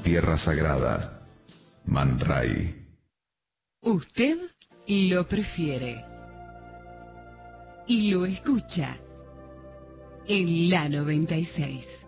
tierra sagrada, Man Ray. Usted lo prefiere y lo escucha en la 96.